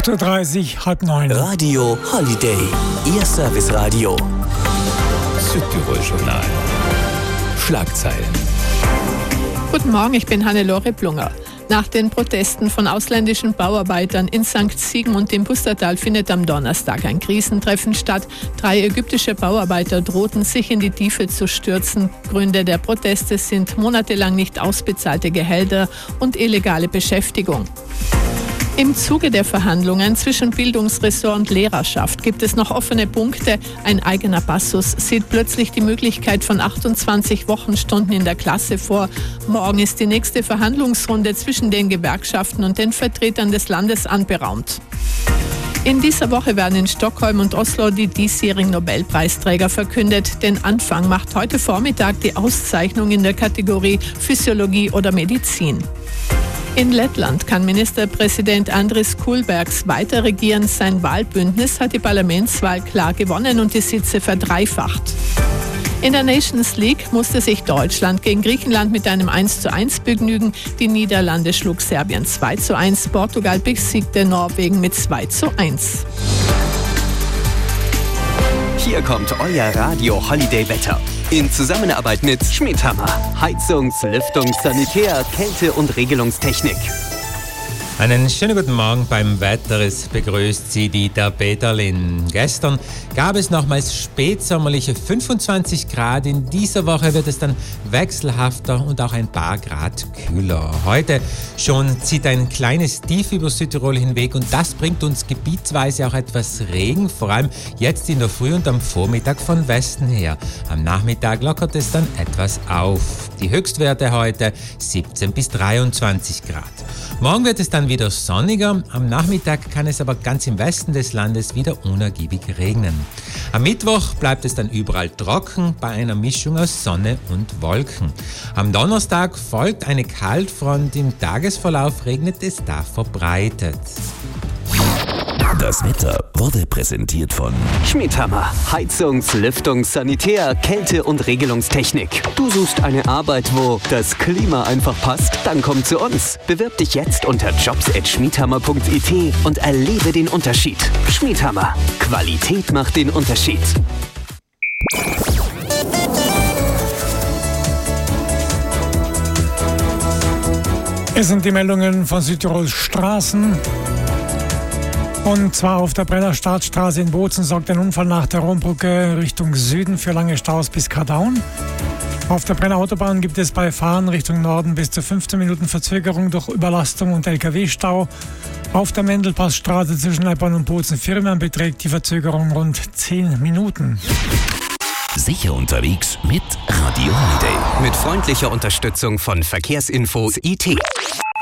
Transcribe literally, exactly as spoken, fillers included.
acht Uhr dreißig, halb neun. Radio Holiday, Ihr Serviceradio. Südtirol Journal. Schlagzeilen. Guten Morgen, ich bin Hannelore Plunger. Nach den Protesten von ausländischen Bauarbeitern in Sankt Siegen und dem Pustertal findet am Donnerstag ein Krisentreffen statt. Drei ägyptische Bauarbeiter drohten, sich in die Tiefe zu stürzen. Gründe der Proteste sind monatelang nicht ausbezahlte Gehälter und illegale Beschäftigung. Im Zuge der Verhandlungen zwischen Bildungsressort und Lehrerschaft gibt es noch offene Punkte. Ein eigener Passus sieht plötzlich die Möglichkeit von achtundzwanzig Wochenstunden in der Klasse vor. Morgen ist die nächste Verhandlungsrunde zwischen den Gewerkschaften und den Vertretern des Landes anberaumt. In dieser Woche werden in Stockholm und Oslo die diesjährigen Nobelpreisträger verkündet. Den Anfang macht heute Vormittag die Auszeichnung in der Kategorie Physiologie oder Medizin. In Lettland kann Ministerpräsident Andris Kulbergs weiter regieren. Sein Wahlbündnis hat die Parlamentswahl klar gewonnen und die Sitze verdreifacht. In der Nations League musste sich Deutschland gegen Griechenland mit einem eins zu eins begnügen. Die Niederlande schlug Serbien zwei zu eins. Portugal besiegte Norwegen mit zwei zu eins. Hier kommt euer Radio Holiday Wetter. In Zusammenarbeit mit Schmidhammer. Heizungs-, Lüftungs-, Sanitär-, Kälte- und Regelungstechnik. Einen schönen guten Morgen beim Wetter. Es begrüßt Sie Dieter Peterlin. Gestern gab es nochmals spätsommerliche fünfundzwanzig Grad. In dieser Woche wird es dann wechselhafter und auch ein paar Grad kühler. Heute schon zieht ein kleines Tief über Südtirol hinweg und das bringt uns gebietsweise auch etwas Regen, vor allem jetzt in der Früh und am Vormittag von Westen her. Am Nachmittag lockert es dann etwas auf. Die Höchstwerte heute siebzehn bis dreiundzwanzig Grad. Morgen wird es dann wieder sonniger, am Nachmittag kann es aber ganz im Westen des Landes wieder unergiebig regnen. Am Mittwoch bleibt es dann überall trocken, bei einer Mischung aus Sonne und Wolken. Am Donnerstag folgt eine Kaltfront, im Tagesverlauf regnet es da verbreitet. Das Wetter wurde präsentiert von Schmidhammer. Heizungs-, Lüftungs-, Sanitär-, Kälte- und Regelungstechnik. Du suchst eine Arbeit, wo das Klima einfach passt? Dann komm zu uns. Bewirb dich jetzt unter jobs at schmidhammer punkt i t und erlebe den Unterschied. Schmidhammer. Qualität macht den Unterschied. Es sind die Meldungen von Südtirols Straßen. Und zwar auf der Brenner Startstraße in Bozen sorgt ein Unfall nach der Rombrücke Richtung Süden für lange Staus bis Kardaun. Auf der Brenner Autobahn gibt es bei Fahren Richtung Norden bis zu fünfzehn Minuten Verzögerung durch Überlastung und L K W-Stau. Auf der Mendelpassstraße zwischen Leipborn und Bozen-Firmen beträgt die Verzögerung rund zehn Minuten. Sicher unterwegs mit Radio Holiday. Mit freundlicher Unterstützung von Verkehrsinfos I T.